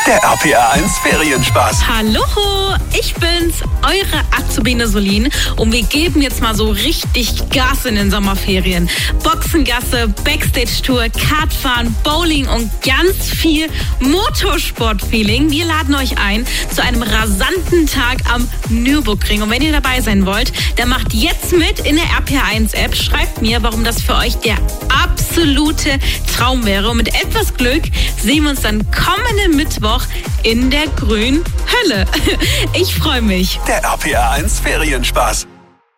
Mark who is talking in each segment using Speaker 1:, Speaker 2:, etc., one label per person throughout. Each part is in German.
Speaker 1: Der RPR1 Ferienspaß.
Speaker 2: Hallo, ich bin's, eure Azubine Solin und wir geben jetzt mal so richtig Gas in den Sommerferien. Boxengasse, Backstage-Tour, Kartfahren, Bowling und ganz viel Motorsport-Feeling. Wir laden euch ein zu einem rasanten Tag am Nürburgring. Und wenn ihr dabei sein wollt, dann macht jetzt mit in der RPR1-App. Schreibt mir, warum das für euch der absolute Traum wäre. Und mit etwas Glück sehen wir uns dann kommenden Mittwoch in der grünen Hölle. Ich freue mich.
Speaker 1: Der RPR1 Ferienspaß.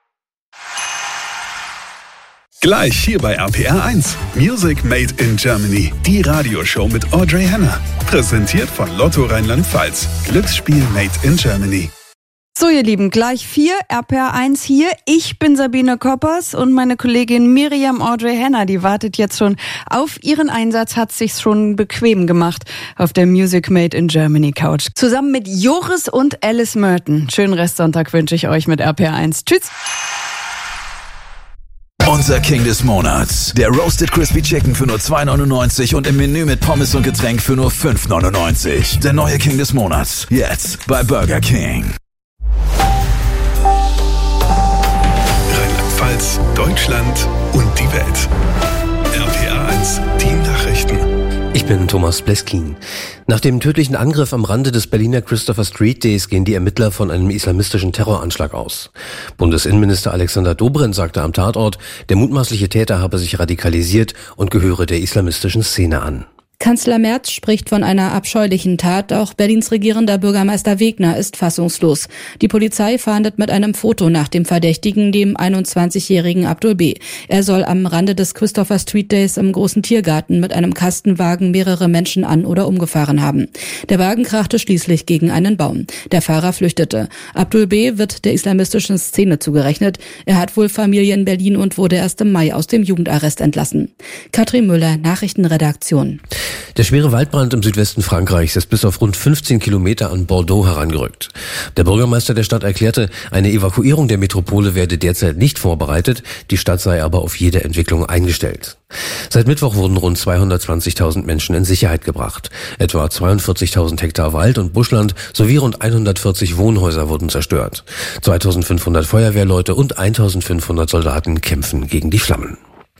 Speaker 1: Gleich hier bei RPR1. Music Made in Germany. Die Radioshow mit Audrey Henner. Präsentiert von Lotto Rheinland-Pfalz. Glücksspiel Made in Germany.
Speaker 3: So, ihr Lieben, gleich 4, RPR1 hier. Ich bin Sabine Koppers und meine Kollegin Miriam Audrey Henner, die wartet jetzt schon auf ihren Einsatz, hat sich's schon bequem gemacht auf der Music Made in Germany Couch. Zusammen mit Joris und Alice Merton. Schönen Restsonntag wünsche ich euch mit RPR1. Tschüss.
Speaker 4: Unser King des Monats. Der Roasted Crispy Chicken für nur 2,99 und im Menü mit Pommes und Getränk für nur 5,99. Der neue King des Monats. Jetzt bei Burger King.
Speaker 1: Rheinland-Pfalz, Deutschland und die Welt. RPR1, die Nachrichten.
Speaker 5: Ich bin Thomas Bleskin. Nach dem tödlichen Angriff am Rande des Berliner Christopher Street Days gehen die Ermittler von einem islamistischen Terroranschlag aus. Bundesinnenminister Alexander Dobrindt sagte am Tatort, der mutmaßliche Täter habe sich radikalisiert und gehöre der islamistischen Szene an.
Speaker 6: Kanzler Merz spricht von einer abscheulichen Tat, auch Berlins regierender Bürgermeister Wegner ist fassungslos. Die Polizei fahndet mit einem Foto nach dem Verdächtigen, dem 21-jährigen Abdul B. Er soll am Rande des Christopher Street Days im großen Tiergarten mit einem Kastenwagen mehrere Menschen an- oder umgefahren haben. Der Wagen krachte schließlich gegen einen Baum. Der Fahrer flüchtete. Abdul B. wird der islamistischen Szene zugerechnet. Er hat wohl Familie in Berlin und wurde erst im Mai aus dem Jugendarrest entlassen. Katrin Müller, Nachrichtenredaktion.
Speaker 5: Der schwere Waldbrand im Südwesten Frankreichs ist bis auf rund 15 Kilometer an Bordeaux herangerückt. Der Bürgermeister der Stadt erklärte, eine Evakuierung der Metropole werde derzeit nicht vorbereitet, die Stadt sei aber auf jede Entwicklung eingestellt. Seit Mittwoch wurden rund 220.000 Menschen in Sicherheit gebracht. Etwa 42.000 Hektar Wald und Buschland sowie rund 140 Wohnhäuser wurden zerstört. 2.500 Feuerwehrleute und 1.500 Soldaten kämpfen gegen die Flammen.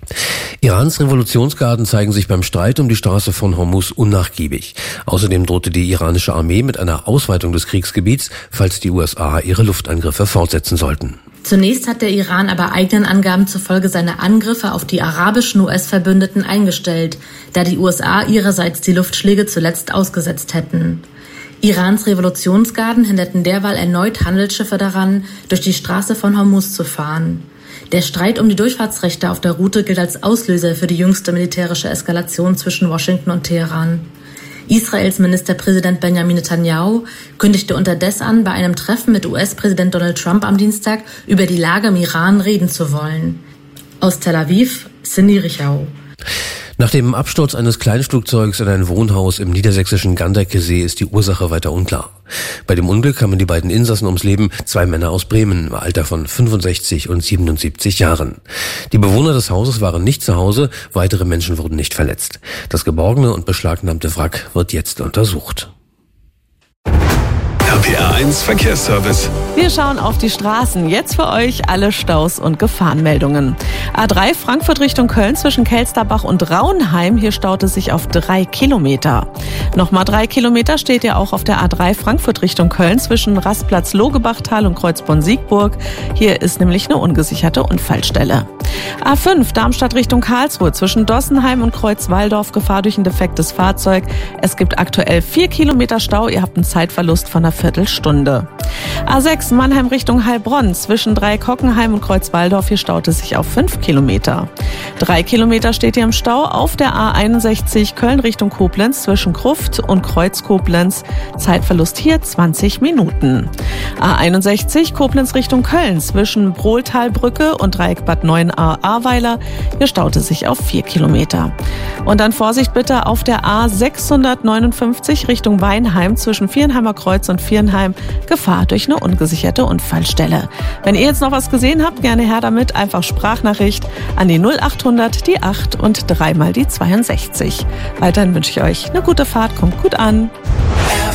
Speaker 5: Irans Revolutionsgarden zeigen sich beim Streit um die Straße von Hormuz unnachgiebig. Außerdem drohte die iranische Armee mit einer Ausweitung des Kriegsgebiets, falls die USA ihre Luftangriffe fortsetzen sollten.
Speaker 7: Zunächst hat der Iran aber eigenen Angaben zufolge seine Angriffe auf die arabischen US-Verbündeten eingestellt, da die USA ihrerseits die Luftschläge zuletzt ausgesetzt hätten. Irans Revolutionsgarden hinderten derweil erneut Handelsschiffe daran, durch die Straße von Hormuz zu fahren. Der Streit um die Durchfahrtsrechte auf der Route gilt als Auslöser für die jüngste militärische Eskalation zwischen Washington und Teheran. Israels Ministerpräsident Benjamin Netanyahu kündigte unterdessen an, bei einem Treffen mit US-Präsident Donald Trump am Dienstag über die Lage im Iran reden zu wollen. Aus Tel Aviv, Cindy Richau.
Speaker 5: Nach dem Absturz eines Kleinflugzeugs in ein Wohnhaus im niedersächsischen Ganderkesee ist die Ursache weiter unklar. Bei dem Unglück kamen die beiden Insassen ums Leben, 2 Männer aus Bremen im Alter von 65 und 77 Jahren. Die Bewohner des Hauses waren nicht zu Hause, weitere Menschen wurden nicht verletzt. Das geborgene und beschlagnahmte Wrack wird jetzt untersucht.
Speaker 1: RPR1 Verkehrsservice.
Speaker 8: Wir schauen auf die Straßen. Jetzt für euch alle Staus und Gefahrenmeldungen. A3 Frankfurt Richtung Köln zwischen Kelsterbach und Rauenheim. Hier staut es sich auf 3 Kilometer. Nochmal 3 Kilometer steht ja auch auf der A3 Frankfurt Richtung Köln zwischen Rastplatz Logebachtal und Kreuzborn-Siegburg. Hier ist nämlich eine ungesicherte Unfallstelle. A5 Darmstadt Richtung Karlsruhe zwischen Dossenheim und Kreuzwaldorf. Gefahr durch ein defektes Fahrzeug. Es gibt aktuell 4 Kilometer Stau. Ihr habt einen Zeitverlust von einer Viertelstunde. A6 Mannheim Richtung Heilbronn zwischen Dreieck-Hockenheim und Kreuzwaldorf. Hier staut es sich auf 5 Kilometer. 3 Kilometer steht hier im Stau auf der A61 Köln Richtung Koblenz zwischen Gruft und Kreuz Koblenz. Zeitverlust hier 20 Minuten. A61 Koblenz Richtung Köln zwischen Brohltalbrücke und Dreieck Bad 9a Ahrweiler. Hier staut es sich auf 4 Kilometer. Und dann Vorsicht bitte auf der A659 Richtung Weinheim zwischen Vierenheimer Kreuz und Vierenheim. Gefahr durch eine ungesicherte Unfallstelle. Wenn ihr jetzt noch was gesehen habt, gerne her damit. Einfach Sprachnachricht an die 0800, die 8 und 3 mal die 62. Weiterhin wünsche ich euch eine gute Fahrt. Kommt gut an.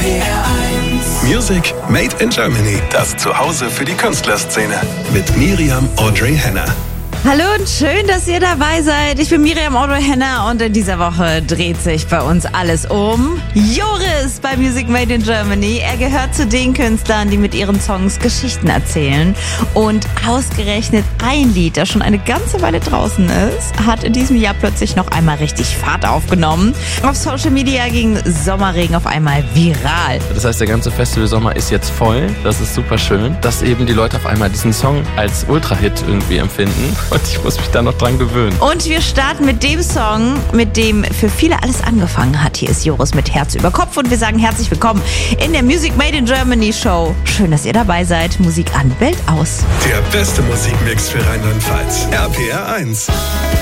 Speaker 1: RPR 1. Music Made in Germany. Das Zuhause für die Künstlerszene. Mit Miriam Audrey Henner.
Speaker 9: Hallo und schön, dass ihr dabei seid. Ich bin Miriam Audrey Henner und in dieser Woche dreht sich bei uns alles um Joris bei Music Made in Germany. Er gehört zu den Künstlern, die mit ihren Songs Geschichten erzählen. Und ausgerechnet ein Lied, das schon eine ganze Weile draußen ist, hat in diesem Jahr plötzlich noch einmal richtig Fahrt aufgenommen. Auf Social Media ging Sommerregen auf einmal viral.
Speaker 10: Das heißt, der ganze Festivalsommer ist jetzt voll. Das ist super schön, dass eben die Leute auf einmal diesen Song als Ultra-Hit irgendwie empfinden. Und ich muss mich da noch dran gewöhnen.
Speaker 9: Und wir starten mit dem Song, mit dem für viele alles angefangen hat. Hier ist Joris mit Herz über Kopf und wir sagen herzlich willkommen in der Music Made in Germany Show. Schön, dass ihr dabei seid. Musik an, Welt aus.
Speaker 1: Der beste Musikmix für Rheinland-Pfalz. RPR 1.